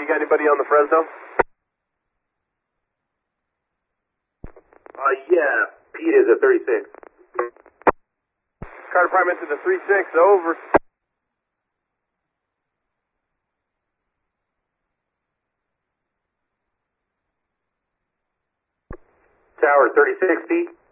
you got anybody on the Fresno? Yeah, Pete is at 36. Carter Prime into the 3-6, over. Tower 36, Pete.